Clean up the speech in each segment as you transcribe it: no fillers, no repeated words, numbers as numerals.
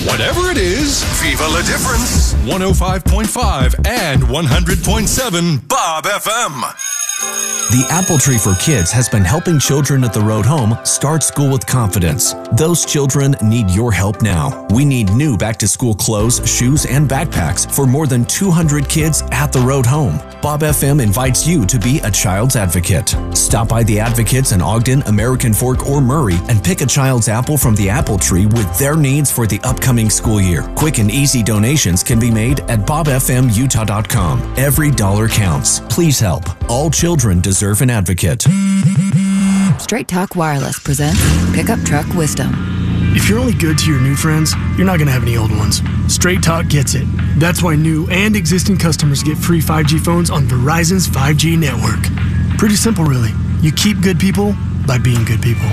Whatever it is, Viva la difference. 105.5 and 100.7 Bob FM. The Apple Tree for Kids has been helping children at the road home start school with confidence. Those children need your help now. We need new back-to-school clothes, shoes, and backpacks for more than 200 kids at the road home. Bob FM invites you to be a child's advocate. Stop by the Advocates in Ogden, American Fork, or Murray and pick a child's apple from the Apple Tree with their needs for the upcoming school year. Quick and easy donations can be made at bobfmutah.com. Every dollar counts. Please help. All children deserve an advocate. Straight Talk Wireless presents Pickup Truck Wisdom. If you're only good to your new friends, you're not going to have any old ones. Straight Talk gets it. That's why new and existing customers get free 5G phones on Verizon's 5G network. Pretty simple, really. You keep good people by being good people.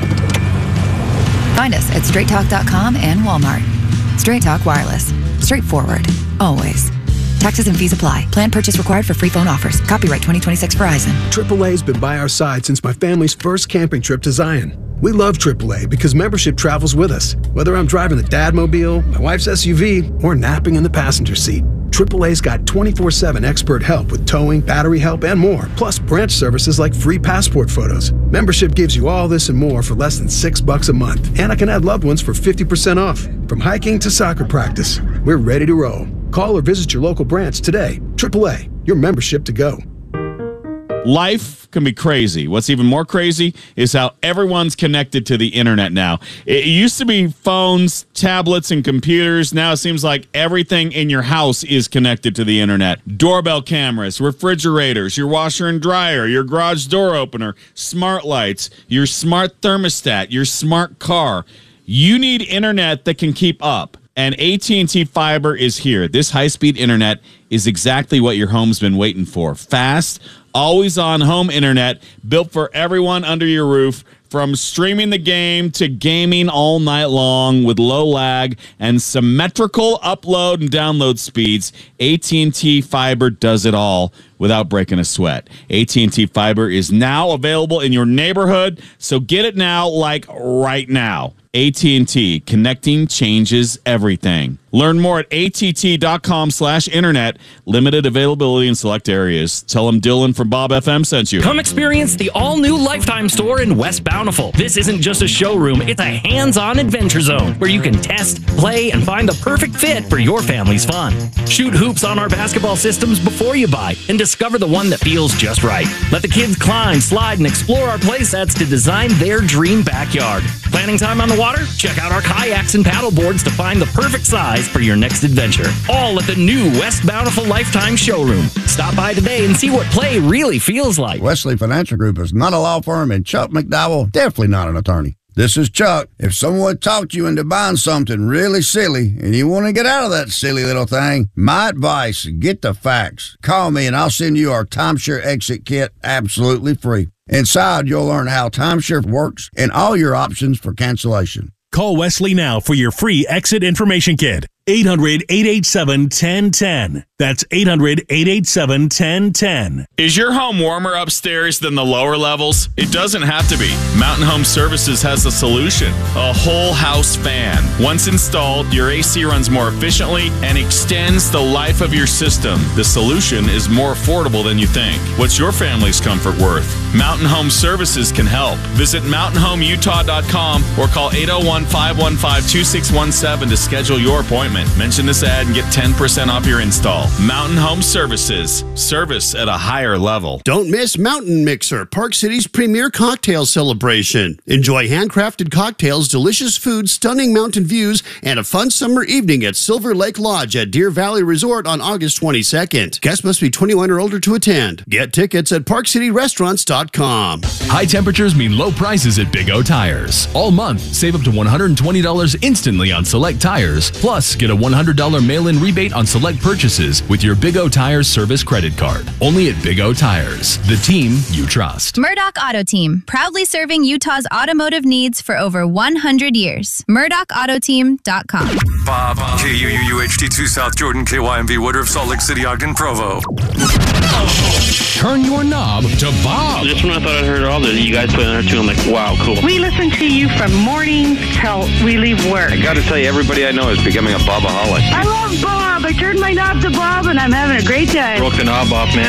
Find us at straighttalk.com and Walmart. Straight Talk Wireless. Straightforward. Always. Taxes and fees apply. Plan purchase required for free phone offers. Copyright 2026 Verizon. AAA's been by our side since my family's first camping trip to Zion. We love AAA because membership travels with us. Whether I'm driving the Dadmobile, my wife's SUV, or napping in the passenger seat, AAA's got 24/7 expert help with towing, battery help, and more. Plus branch services like free passport photos. Membership gives you all this and more for less than $6 a month. And I can add loved ones for 50% off. From hiking to soccer practice, we're ready to roll. Call or visit your local branch today. AAA, your membership to go. Life can be crazy. What's even more crazy is how everyone's connected to the internet now. It used to be phones, tablets, and computers. Now it seems like everything in your house is connected to the internet. Doorbell cameras, refrigerators, your washer and dryer, your garage door opener, smart lights, your smart thermostat, your smart car. You need internet that can keep up. And AT&T Fiber is here. This high-speed internet is exactly what your home's been waiting for. Fast, always-on home internet built for everyone under your roof, from streaming the game to gaming all night long with low lag and symmetrical upload and download speeds. AT&T Fiber does it all without breaking a sweat. AT&T Fiber is now available in your neighborhood, so get it now, like right now. AT&T, connecting changes everything. Learn more at att.com/internet. Limited availability in select areas. Tell them Dylan from Bob FM sent you. Come experience the all-new Lifetime store in West Bountiful. This isn't just a showroom, it's a hands-on adventure zone where you can test, play, and find the perfect fit for your family's fun. Shoot hoops on our basketball systems before you buy and discover the one that feels just right. Let the kids climb, slide, and explore our play sets to design their dream backyard. Planning time on the water? Check out our kayaks and paddle boards to find the perfect size for your next adventure. All at the new West Bountiful Lifetime showroom. Stop by today and see what play really feels like. Wesley Financial Group is not a law firm, and Chuck McDowell, definitely not an attorney. This is Chuck. If someone talked you into buying something really silly and you want to get out of that silly little thing, my advice, get the facts. Call me and I'll send you our timeshare exit kit absolutely free. Inside, you'll learn how timeshare works and all your options for cancellation. Call Wesley now for your free exit information kit. 800-887-1010. That's 800-887-1010. Is your home warmer upstairs than the lower levels? It doesn't have to be. Mountain Home Services has a solution. A whole house fan. Once installed, your AC runs more efficiently and extends the life of your system. The solution is more affordable than you think. What's your family's comfort worth? Mountain Home Services can help. Visit mountainhomeutah.com or call 801-515-2617 to schedule your appointment. Mention this ad and get 10% off your install. Mountain Home Services. Service at a higher level. Don't miss Mountain Mixer, Park City's premier cocktail celebration. Enjoy handcrafted cocktails, delicious food, stunning mountain views, and a fun summer evening at Silver Lake Lodge at Deer Valley Resort on August 22nd. Guests must be 21 or older to attend. Get tickets at parkcityrestaurants.com. High temperatures mean low prices at Big O Tires. All month, save up to $120 instantly on select tires. Plus, get a $100 mail-in rebate on select purchases with your Big O Tires service credit card. Only at Big O Tires, the team you trust. Murdoch Auto Team, proudly serving Utah's automotive needs for over 100 years. MurdochAutoteam.com. Bob, KUUHT2 South Jordan, KYMV Woodruff, Salt Lake City, Ogden, Provo. Turn your knob to Bob. Just when I thought I'd heard all that you guys put in there too, I'm like, wow, cool. We listen to you from morning till we leave work. I got to tell you, everybody I know is becoming a Bobaholic. I love Bob. I turned my knob to Bob, and I'm having a great time. Broke the knob off, man.